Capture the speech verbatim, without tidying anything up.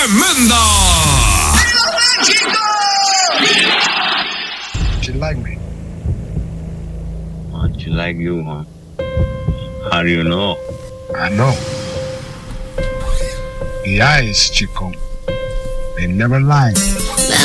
tremenda. She like me. Oh, she like you, huh? How do you know? I know. The eyes, Chico. They never lie.